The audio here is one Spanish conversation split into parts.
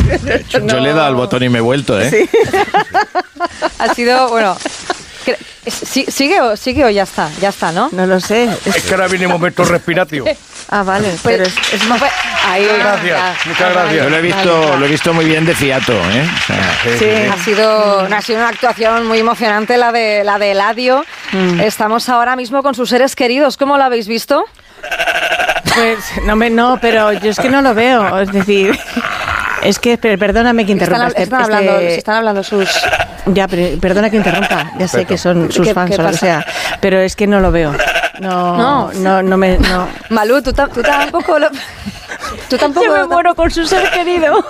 Yo le he dado al botón y me he vuelto, ¿eh? Sí. Ha sido, bueno... ¿Sigue o ya está, ¿no? No lo sé. Es que ahora viene momento respiratorio. Ah, vale, Pues, pero es más... Ahí, Muchas gracias. Yo lo he visto muy bien de fiato, ¿eh? O sea, sí, ha sido una actuación muy emocionante la de Eladio. Estamos ahora mismo con sus seres queridos. ¿Cómo lo habéis visto? Pues no, pero yo es que no lo veo. Es decir, es que perdóname que interrumpa. Están hablando sus... Ya, pero perdona que interrumpa. Ya sé que son sus fans o lo que sea, pero es que no lo veo. No. Malú, tú tampoco lo... Tú tampoco. Yo me muero con su ser querido.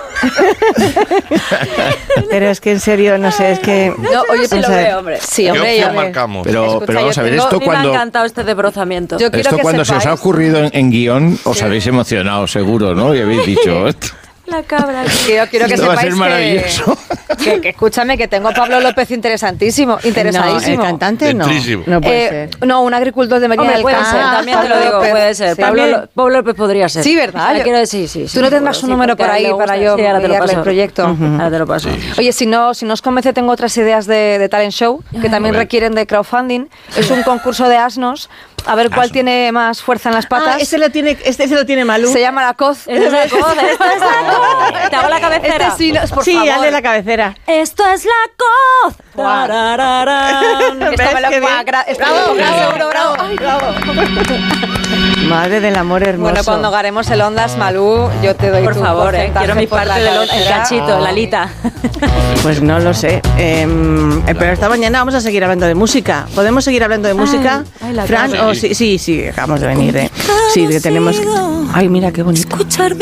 Pero es que en serio, no sé, es que... No, oye, sí lo veo, hombre. Sí, hombre, ¿Qué marcamos? pero vamos a ver, esto cuando... Me ha encantado este desbrozamiento. Esto cuando se os ha ocurrido en guión, os habéis emocionado, seguro, ¿no? Y habéis dicho... La cabra. Quiero que Esto va a sepáis ser maravilloso. que escúchame, que tengo a Pablo López interesadísimo. No, el cantante no puede ser. No, un agricultor de Medina del Puede Campo. ser, también te lo digo, puede ser. Sí. Pablo López podría ser. Sí, ¿verdad? Quiero decir, sí. Tú no tendrás un número por ahí para yo enviarle el proyecto. Ahora te lo paso. Oye, si no os convence, tengo otras ideas de talent show que también requieren de crowdfunding. Es un concurso de asnos. A ver cuál tiene más fuerza en las patas. Ese lo tiene Malú. Se llama La Coz. Esta es la coz. Te hago la cabecera. Este sí, por Sí, favor. hazle la cabecera. Esto es la coz. Esto me lo bravo. Ay, bravo. Madre del amor hermoso. Bueno, cuando ganemos el Ondas, Malú, yo te doy Por tu favor, porcentaje quiero mi por parte la del el cabecera. cachito, la lita. Pues no lo sé. Pero esta mañana vamos a seguir hablando de música. ¿Podemos seguir hablando de música? Ay, la Fran, cabra. sí, acabamos de venir. Sí, que tenemos... Ay, mira qué bonito. Escuchar